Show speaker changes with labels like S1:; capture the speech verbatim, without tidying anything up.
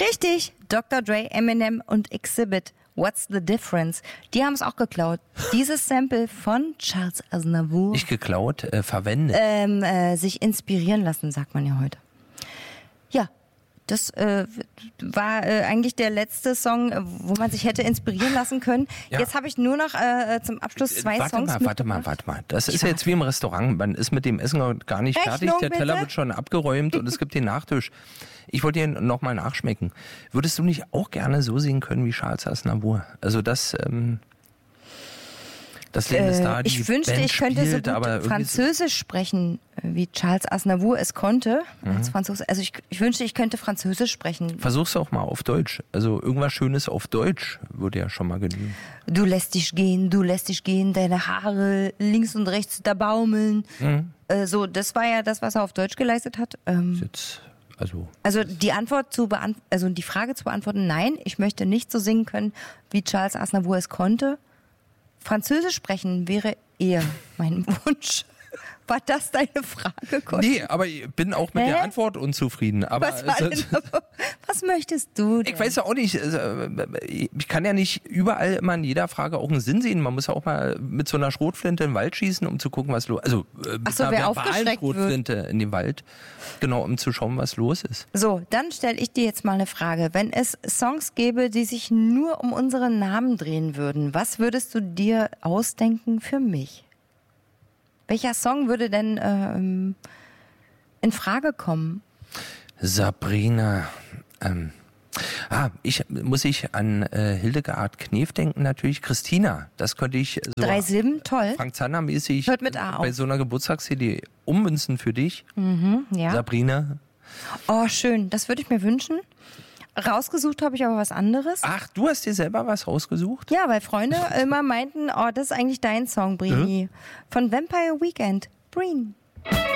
S1: Richtig, Doktor Dre, Eminem und Exhibit. What's the difference? Die haben es auch geklaut. Dieses Sample von Charles Aznavour.
S2: Nicht geklaut, äh, verwendet.
S1: Ähm, äh, sich inspirieren lassen, sagt man ja heute. Ja, das äh, war äh, eigentlich der letzte Song, äh, wo man sich hätte inspirieren lassen können.
S2: Ja.
S1: Jetzt habe ich nur noch äh, zum Abschluss zwei
S2: warte
S1: Songs
S2: mal, warte mal, warte mal. Das ist ja jetzt wie im Restaurant. Man ist mit dem Essen gar nicht
S1: Rechnung,
S2: fertig. Der Teller
S1: bitte?
S2: wird schon abgeräumt und es gibt den Nachtisch. Ich wollte dir nochmal nachschmecken. Würdest du nicht auch gerne so singen können wie Charles Aznavour? Also das, ähm, das Leben ist da, die
S1: Ich wünschte,
S2: Band
S1: ich könnte
S2: spielt,
S1: so
S2: aber
S1: gut
S2: irgendwie
S1: Französisch sprechen, wie Charles Aznavour es konnte.
S2: Mhm.
S1: Als Franzose. Also ich, ich wünschte, ich könnte Französisch sprechen.
S2: Versuch's auch mal auf Deutsch. Also irgendwas Schönes auf Deutsch würde ja schon mal genügen.
S1: Du lässt dich gehen, du lässt dich gehen, deine Haare links und rechts da baumeln.
S2: Mhm.
S1: Äh, so, das war ja das, was er auf Deutsch geleistet hat. Ähm,
S2: Jetzt, also
S1: also die Antwort zu beant- also die Frage zu beantworten, nein, ich möchte nicht so singen können, wie Charles Aznavour es konnte. Französisch sprechen wäre eher mein Wunsch. War das deine Frage, Conny?
S2: nee, aber ich bin auch mit
S1: Hä?
S2: der Antwort unzufrieden. Aber
S1: Was, war
S2: es-
S1: denn, was möchtest du denn?
S2: Ich weiß ja auch nicht, also, ich kann ja nicht überall immer in jeder Frage auch einen Sinn sehen. Man muss ja auch mal mit so einer Schrotflinte in den Wald schießen, um zu gucken, was los ist. Also äh, mit
S1: Ach so,
S2: einer
S1: wer
S2: verbalen
S1: aufgeschreckt
S2: Schrotflinte in den Wald, genau, um zu schauen, was los ist.
S1: So, dann stelle ich dir jetzt mal eine Frage. Wenn es Songs gäbe, die sich nur um unseren Namen drehen würden, was würdest du dir ausdenken für mich? Welcher Song würde denn ähm, in Frage kommen?
S2: Sabrina, ähm, ah, ich muss ich an äh, Hildegard Knef denken natürlich. Christina, das könnte ich so
S1: Drei Silben, toll.
S2: Frank Zander mäßig
S1: Hört mit A auf.
S2: bei so einer Geburtstags-C D ummünzen für dich.
S1: Mhm, ja.
S2: Sabrina.
S1: Oh, schön. Das würde ich mir wünschen. Rausgesucht habe ich aber was anderes.
S2: Ach, du hast dir selber was rausgesucht?
S1: Ja, weil Freunde immer meinten, oh, das ist eigentlich dein Song, Brini. Von Vampire Weekend. Breen.